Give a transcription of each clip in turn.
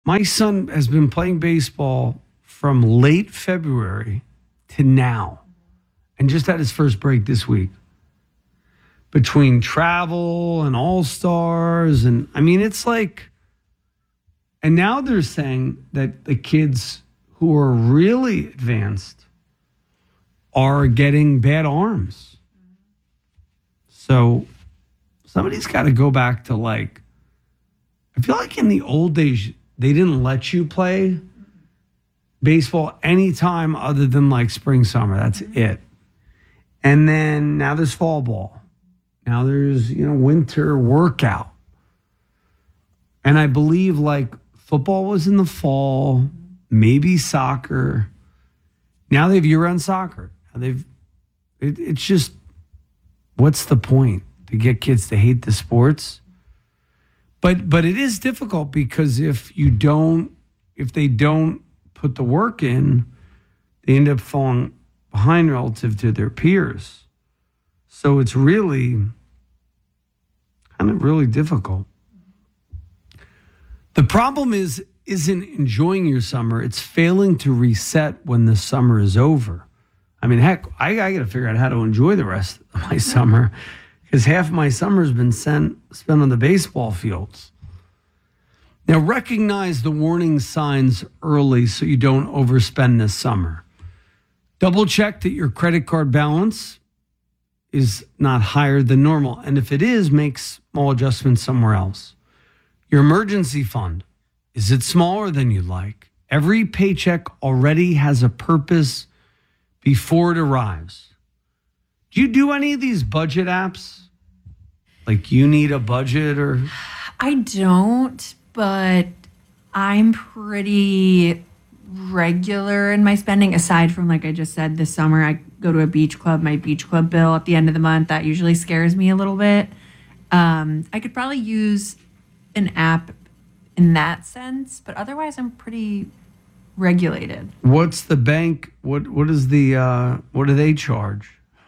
My son has been playing baseball from late February to now and just had his first break this week. Between travel and all-stars and I mean it's like, and now they're saying that the kids who are really advanced are getting bad arms. So somebody's got to go back to like, I feel like in the old days, they didn't let you play baseball anytime other than like spring, summer. That's it. And then now there's fall ball. Now there's, winter workout. And I believe like football was in the fall, maybe soccer. Now they have year-round soccer. It's just, what's the point? To get kids to hate the sports? But it is difficult because if they don't put the work in, they end up falling behind relative to their peers. So it's really really difficult. The problem isn't enjoying your summer. It's failing to reset when the summer is over. I mean, heck, I got to figure out how to enjoy the rest of my summer because half my summer has been spent on the baseball fields. Now, recognize the warning signs early so you don't overspend this summer. Double check that your credit card balance is not higher than normal. And if it is, make small adjustments somewhere else. Your emergency fund, is it smaller than you'd like? Every paycheck already has a purpose before it arrives. Do you do any of these budget apps? Like you need a budget or? I don't, but I'm pretty regular in my spending. Aside from, like I just said, this summer I go to a beach club. My beach club bill at the end of the month, that usually scares me a little bit. I could probably use an app in that sense, but otherwise I'm pretty regulated. What's the bank? What is the what do they charge?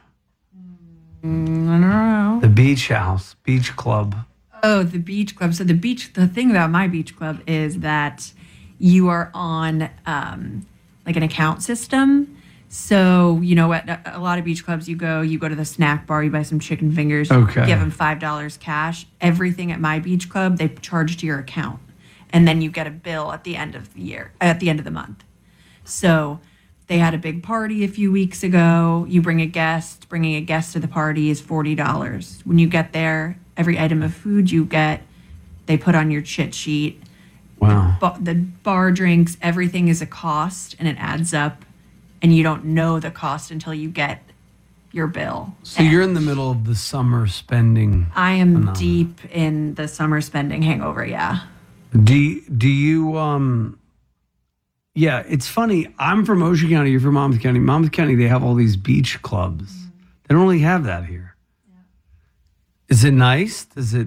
I don't know. The beach house, beach club. Oh, the beach club. So the thing about my beach club is that you are on like an account system. So, at a lot of beach clubs, you go to the snack bar, you buy some chicken fingers, okay. You give them $5 cash. Everything at my beach club, they charge to your account. And then you get a bill at the end of the month. So they had a big party a few weeks ago. You bringing a guest to the party is $40. When you get there, every item of food you get, they put on your chit sheet. Wow. The bar drinks, everything is a cost and it adds up. And you don't know the cost until you get your bill. So you're in the middle of the summer spending. I am deep in the summer spending hangover, yeah. Do you, yeah, it's funny. I'm from Ocean County. You're from Monmouth County. Monmouth County, they have all these beach clubs. Mm-hmm. They don't really have that here. Yeah. Is it nice? It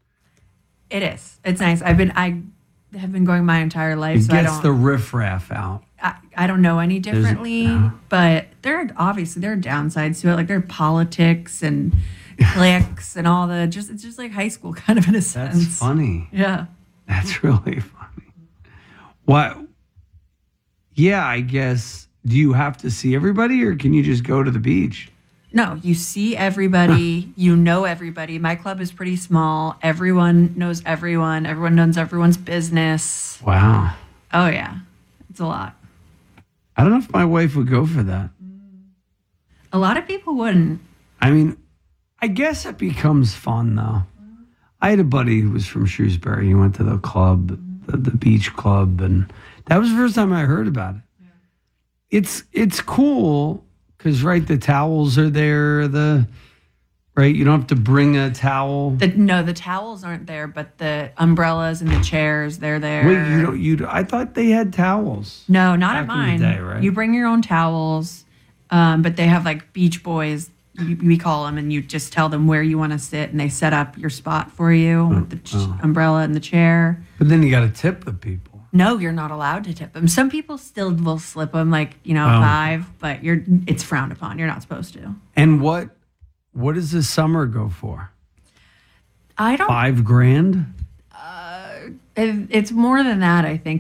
is. It's nice. I have been going my entire life. It gets the riffraff out. I don't know any differently, but there are downsides to it. Like there are politics and cliques and all it's just like high school kind of in a sense. That's funny. Yeah. That's really funny. What? Yeah, I guess. Do you have to see everybody or can you just go to the beach? No, you see everybody. You know everybody. My club is pretty small. Everyone knows everyone. Everyone knows everyone's business. Wow. Oh, yeah. It's a lot. I don't know if my wife would go for that. A lot of people wouldn't. I mean, I guess it becomes fun, though. I had a buddy who was from Shrewsbury. He went to the club, the beach club, and that was the first time I heard about it. Yeah. It's cool because, right, the towels are there. Right, you don't have to bring a towel. The towels aren't there, but the umbrellas and the chairs, they're there. Wait, I thought they had towels. No, not at mine. In the day, right? You bring your own towels, but they have like beach boys, we call them, and you just tell them where you want to sit, and they set up your spot for you with the umbrella and the chair. But then you got to tip the people. No, you're not allowed to tip them. Some people still will slip them, $5, but it's frowned upon. You're not supposed to. And what does this summer go for? I don't. $5,000? It's more than that, I think.